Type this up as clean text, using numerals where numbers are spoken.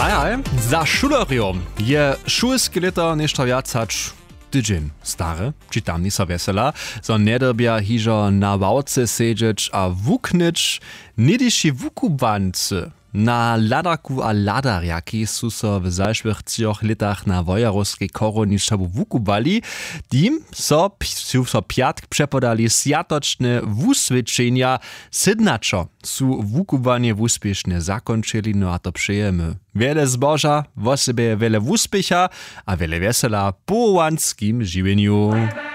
Ajaj, za šuleriom je šulski leto nešto viac hač tydzień stary, czytam nisa wesela, zo nedrbia hižo na wałce sedžeć a wuknyć, nidiši wukubancy. Na ladaku a ladarjaki su so w zajszłych 3 letach na wojarowskiej koronie šabu wukubali, dim so piatk przepodali sjatoczne wuswyczenia sydnaczo su wukubanie wuspieszne zakończyli, no a to przyjemy. Wiele zboża, w sobie wiele wuspiecha, a wiele wesela po łanskim żywieniu.